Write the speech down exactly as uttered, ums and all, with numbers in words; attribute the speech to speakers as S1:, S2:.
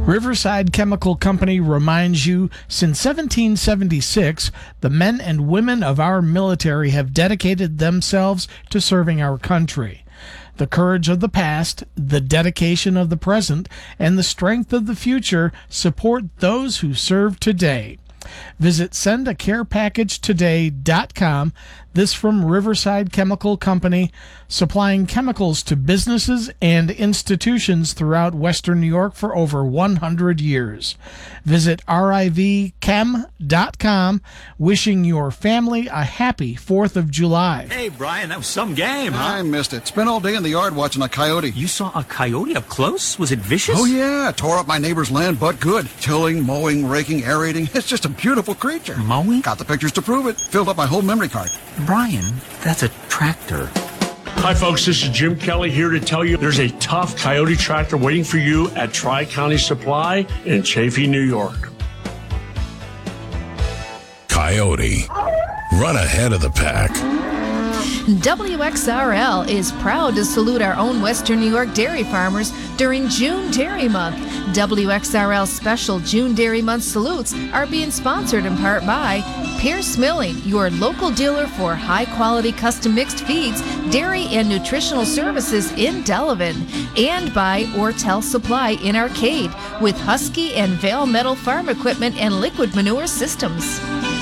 S1: Riverside Chemical Company reminds you, since seventeen seventy-six, the men and women of our military have dedicated themselves to serving our country. The courage of the past, the dedication of the present, and the strength of the future support those who serve today. Visit send a care package today dot com. This from Riverside Chemical Company, supplying chemicals to businesses and institutions throughout Western New York for over one hundred years. Visit R I V chem dot com. Wishing your family a happy fourth of July.
S2: Hey, Brian, that was some game, huh?
S3: I missed it. Spent all day in the yard watching a coyote.
S2: You saw a coyote up close? Was it vicious?
S3: Oh, yeah. Tore up my neighbor's land, but good. Tilling, mowing, raking, aerating. It's just a beautiful creature.
S2: Mowing?
S3: Got the pictures to prove it. Filled up my whole memory card.
S2: Brian, that's a tractor.
S4: Hi, folks. This is Jim Kelly here to tell you there's a tough Coyote tractor waiting for you at Tri-County Supply in Chaffee, New York.
S5: Coyote. Run ahead of the pack.
S6: W X R L is proud to salute our own Western New York dairy farmers during June Dairy Month. W X R L special June Dairy Month salutes are being sponsored in part by Pierce Milling, your local dealer for high-quality custom mixed feeds, dairy, and nutritional services in Delavan, and by Ortel Supply in Arcade with Husky and Vale Metal farm equipment and liquid manure systems.